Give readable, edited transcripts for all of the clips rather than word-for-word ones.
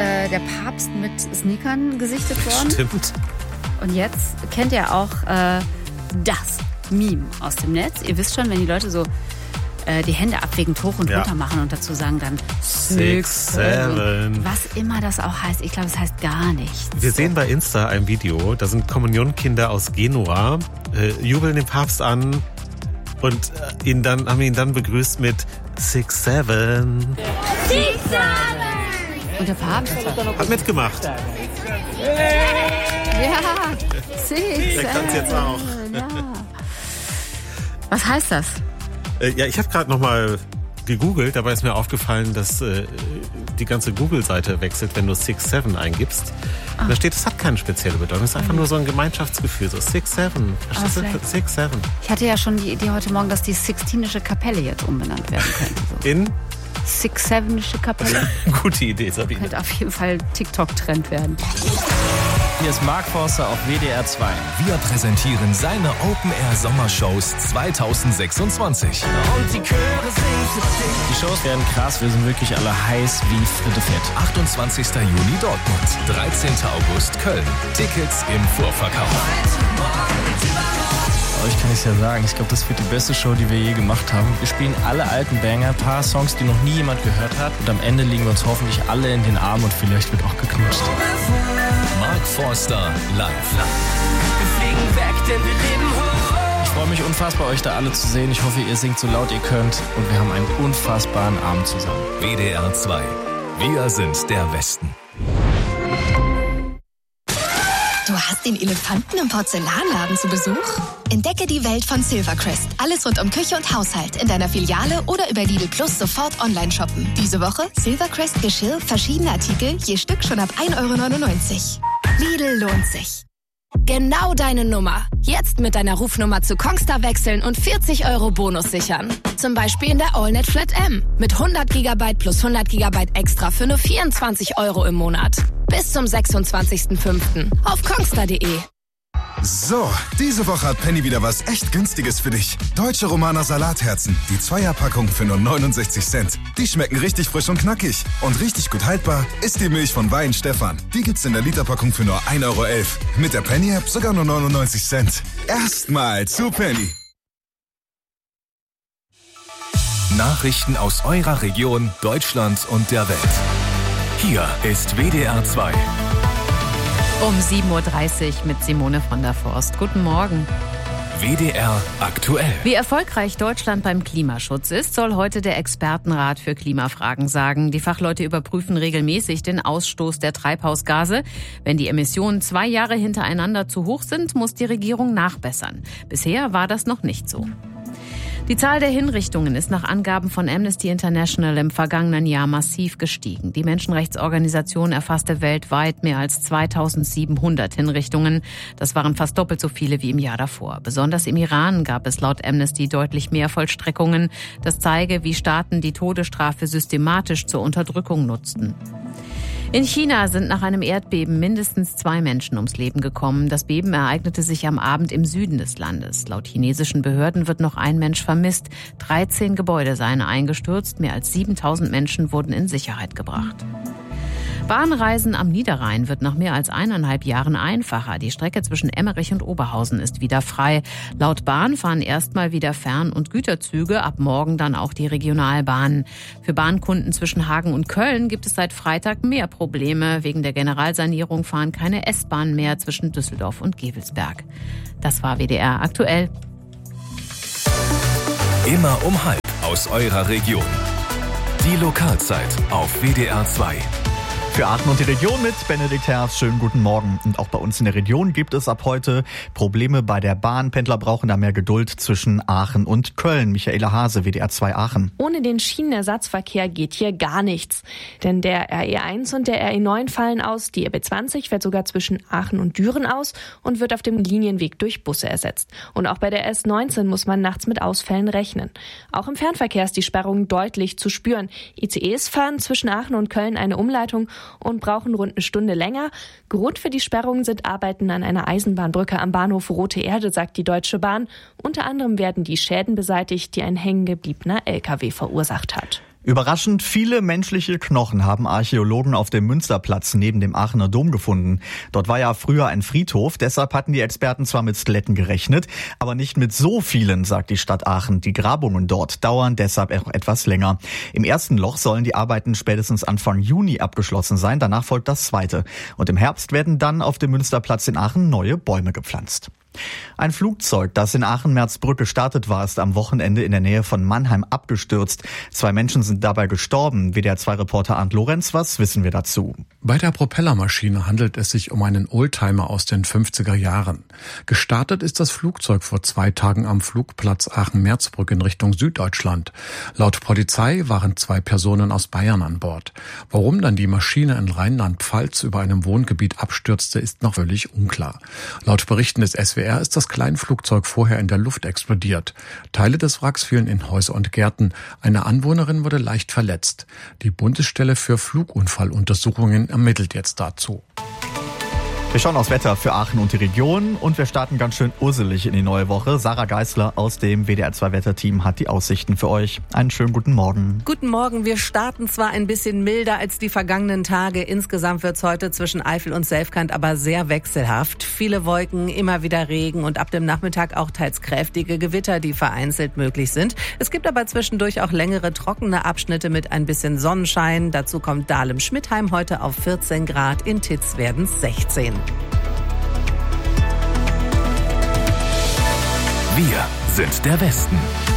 der Papst mit Sneakern gesichtet worden. Stimmt. Und jetzt kennt ihr auch das Meme aus dem Netz. Ihr wisst schon, wenn die Leute so die Hände abwägend hoch und runter machen und dazu sagen dann 6, 7. Was immer das auch heißt. Ich glaube, es heißt gar nichts. Wir sehen bei Insta ein Video, da sind Kommunionkinder aus Genua, jubeln den Papst an und haben ihn dann begrüßt mit 6, 7. 6, 7. Und der Papst hat mitgemacht. Ja, 6, 7. Der kann es jetzt auch. Ja. Was heißt das? Ja, ich habe gerade nochmal gegoogelt, dabei ist mir aufgefallen, dass die ganze Google-Seite wechselt, wenn du 6, 7 eingibst. Und da steht, es hat keine spezielle Bedeutung, es ist einfach nur so ein Gemeinschaftsgefühl, so 6, 7. 6, 7. Ich hatte ja schon die Idee heute Morgen, dass die Sixtinische Kapelle jetzt umbenannt werden könnte. So. In? 6-7-ische Kapelle. Gute Idee, Sabine. Könnte auf jeden Fall TikTok-Trend werden. Hier ist Mark Forster auf WDR 2. Wir präsentieren seine Open-Air-Sommershows 2026. Und die Chöre singen für dich. Die Shows werden krass, wir sind wirklich alle heiß wie Fritte Fett. 28. Juni Dortmund, 13. August Köln. Tickets im Vorverkauf. Euch kann ich es ja sagen, ich glaube, das wird die beste Show, die wir je gemacht haben. Wir spielen alle alten Banger, ein paar Songs, die noch nie jemand gehört hat. Und am Ende liegen wir uns hoffentlich alle in den Armen und vielleicht wird auch geknutscht. Mark Forster live. Wir fliegen weg, denn wir leben hoch. Ich freue mich unfassbar, euch da alle zu sehen. Ich hoffe, ihr singt so laut ihr könnt. Und wir haben einen unfassbaren Abend zusammen. WDR 2. Wir sind der Westen. Du hast den Elefanten im Porzellanladen zu Besuch? Entdecke die Welt von Silvercrest. Alles rund um Küche und Haushalt in deiner Filiale oder über Lidl Plus sofort online shoppen. Diese Woche Silvercrest Geschirr, verschiedene Artikel, je Stück schon ab 1,99 €. Lidl lohnt sich. Genau deine Nummer. Jetzt mit deiner Rufnummer zu Kongstar wechseln und 40 € Bonus sichern. Zum Beispiel in der AllNet Flat M. Mit 100 GB plus 100 GB extra für nur 24 € im Monat. Bis zum 26.05. auf kongstar.de. So, diese Woche hat Penny wieder was echt Günstiges für dich. Deutsche Romaner Salatherzen, die Zweierpackung für nur 69 Cent. Die schmecken richtig frisch und knackig. Und richtig gut haltbar ist die Milch von Wein Stefan. Die gibt's in der Literpackung für nur 1,11 €. Mit der Penny-App sogar nur 99 Cent. Erstmal zu Penny. Nachrichten aus eurer Region, Deutschland und der Welt. Hier ist WDR 2. Um 7.30 Uhr mit Simone von der Forst. Guten Morgen. WDR aktuell. Wie erfolgreich Deutschland beim Klimaschutz ist, soll heute der Expertenrat für Klimafragen sagen. Die Fachleute überprüfen regelmäßig den Ausstoß der Treibhausgase. Wenn die Emissionen 2 Jahre hintereinander zu hoch sind, muss die Regierung nachbessern. Bisher war das noch nicht so. Die Zahl der Hinrichtungen ist nach Angaben von Amnesty International im vergangenen Jahr massiv gestiegen. Die Menschenrechtsorganisation erfasste weltweit mehr als 2700 Hinrichtungen. Das waren fast doppelt so viele wie im Jahr davor. Besonders im Iran gab es laut Amnesty deutlich mehr Vollstreckungen. Das zeige, wie Staaten die Todesstrafe systematisch zur Unterdrückung nutzten. In China sind nach einem Erdbeben mindestens 2 Menschen ums Leben gekommen. Das Beben ereignete sich am Abend im Süden des Landes. Laut chinesischen Behörden wird noch ein Mensch vermisst. 13 Gebäude seien eingestürzt. Mehr als 7000 Menschen wurden in Sicherheit gebracht. Bahnreisen am Niederrhein wird nach mehr als 1,5 Jahren einfacher. Die Strecke zwischen Emmerich und Oberhausen ist wieder frei. Laut Bahn fahren erstmal wieder Fern- und Güterzüge, ab morgen dann auch die Regionalbahnen. Für Bahnkunden zwischen Hagen und Köln gibt es seit Freitag mehr Probleme. Wegen der Generalsanierung fahren keine S-Bahnen mehr zwischen Düsseldorf und Gevelsberg. Das war WDR aktuell. Immer um 12:30 aus eurer Region. Die Lokalzeit auf WDR 2. Für Aachen und die Region mit Benedikt Herz. Schönen guten Morgen. Und auch bei uns in der Region gibt es ab heute Probleme bei der Bahn. Pendler brauchen da mehr Geduld zwischen Aachen und Köln. Michaela Hase, WDR 2 Aachen. Ohne den Schienenersatzverkehr geht hier gar nichts. Denn der RE1 und der RE9 fallen aus. Die RB20 fährt sogar zwischen Aachen und Düren aus und wird auf dem Linienweg durch Busse ersetzt. Und auch bei der S19 muss man nachts mit Ausfällen rechnen. Auch im Fernverkehr ist die Sperrung deutlich zu spüren. ICEs fahren zwischen Aachen und Köln eine Umleitung und brauchen rund eine Stunde länger. Grund für die Sperrung sind Arbeiten an einer Eisenbahnbrücke am Bahnhof Rote Erde, sagt die Deutsche Bahn. Unter anderem werden die Schäden beseitigt, die ein hängengebliebener LKW verursacht hat. Überraschend viele menschliche Knochen haben Archäologen auf dem Münsterplatz neben dem Aachener Dom gefunden. Dort war ja früher ein Friedhof, deshalb hatten die Experten zwar mit Skeletten gerechnet, aber nicht mit so vielen, sagt die Stadt Aachen. Die Grabungen dort dauern deshalb auch etwas länger. Im ersten Loch sollen die Arbeiten spätestens Anfang Juni abgeschlossen sein, danach folgt das zweite. Und im Herbst werden dann auf dem Münsterplatz in Aachen neue Bäume gepflanzt. Ein Flugzeug, das in Aachen-Merzbrück gestartet war, ist am Wochenende in der Nähe von Mannheim abgestürzt. 2 Menschen sind dabei gestorben. WDR2-Reporter Arndt Lorenz, was wissen wir dazu? Bei der Propellermaschine handelt es sich um einen Oldtimer aus den 50er Jahren. Gestartet ist das Flugzeug vor 2 Tagen am Flugplatz Aachen-Merzbrück in Richtung Süddeutschland. Laut Polizei waren 2 Personen aus Bayern an Bord. Warum dann die Maschine in Rheinland-Pfalz über einem Wohngebiet abstürzte, ist noch völlig unklar. Laut Berichten des SWR ist das Kleinflugzeug vorher in der Luft explodiert. Teile des Wracks fielen in Häuser und Gärten. Eine Anwohnerin wurde leicht verletzt. Die Bundesstelle für Flugunfalluntersuchungen ermittelt jetzt dazu. Wir schauen aufs Wetter für Aachen und die Region und wir starten ganz schön urselig in die neue Woche. Sarah Geisler aus dem WDR2-Wetterteam hat die Aussichten für euch. Einen schönen guten Morgen. Guten Morgen. Wir starten zwar ein bisschen milder als die vergangenen Tage. Insgesamt wird es heute zwischen Eifel und Selfkant aber sehr wechselhaft. Viele Wolken, immer wieder Regen und ab dem Nachmittag auch teils kräftige Gewitter, die vereinzelt möglich sind. Es gibt aber zwischendurch auch längere trockene Abschnitte mit ein bisschen Sonnenschein. Dazu kommt Dahlem-Schmidtheim heute auf 14 Grad. In Titz werden es 16. Wir sind der Westen.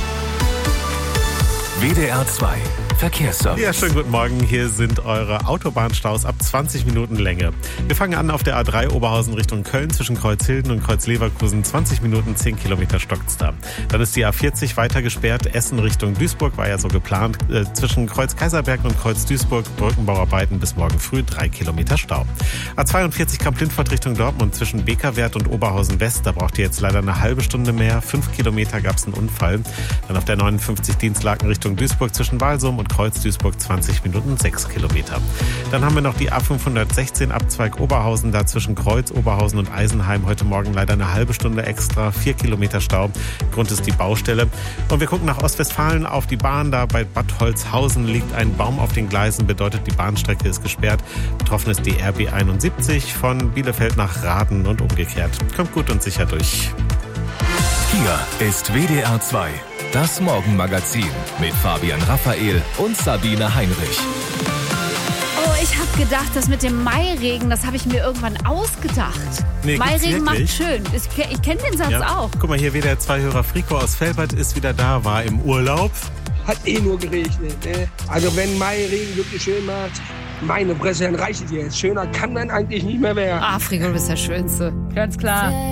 WDR 2 Verkehrsservice. Ja, schönen guten Morgen. Hier sind eure Autobahnstaus ab 20 Minuten Länge. Wir fangen an auf der A3 Oberhausen Richtung Köln zwischen Kreuzhilden und Kreuzleverkusen. 20 Minuten, 10 Kilometer stockt's da. Dann ist die A40 weiter gesperrt. Essen Richtung Duisburg war ja so geplant. Zwischen Kreuz Kaiserberg und Kreuz Duisburg Brückenbauarbeiten bis morgen früh 3 Kilometer Stau. A42 Kamp-Lindfort Richtung Dortmund zwischen Bekerwert und Oberhausen West. Da braucht ihr jetzt leider eine halbe Stunde mehr. 5 Kilometer gab's einen Unfall. Dann auf der 59 Dienstlaken Richtung Duisburg zwischen Walsum und Kreuz Duisburg 20 Minuten 6 Kilometer. Dann haben wir noch die A516 Abzweig Oberhausen, da zwischen Kreuz, Oberhausen und Eisenheim heute Morgen leider eine halbe Stunde extra, 4 Kilometer Stau. Grund ist die Baustelle. Und wir gucken nach Ostwestfalen auf die Bahn, da bei Bad Holzhausen liegt ein Baum auf den Gleisen, bedeutet die Bahnstrecke ist gesperrt. Betroffen ist die RB 71 von Bielefeld nach Raden und umgekehrt. Kommt gut und sicher durch. Hier ist WDR 2. Das Morgenmagazin mit Fabian Raphael und Sabine Heinrich. Oh, ich habe gedacht, das mit dem Mairegen, das habe ich mir irgendwann ausgedacht. Nee, Mairegen macht schön. Ich kenne den Satz auch. Guck mal, hier WDR2-Hörer Frico aus Velbert ist wieder da, war im Urlaub. Hat nur geregnet. Ne? Also wenn Mairegen wirklich schön macht, meine Fresse, dann reicht es jetzt. Schöner kann man eigentlich nicht mehr werden. Ah, Frico, du bist der Schönste. Ganz klar.